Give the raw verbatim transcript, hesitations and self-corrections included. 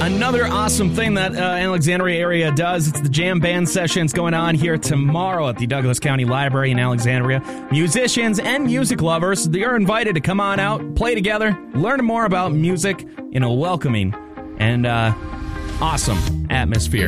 Another awesome thing that uh, Alexandria area does, it's the jam band sessions going on here tomorrow at the Douglas County Library in Alexandria. Musicians and music lovers, they are invited to come on out, play together, learn more about music in a welcoming and uh, awesome atmosphere.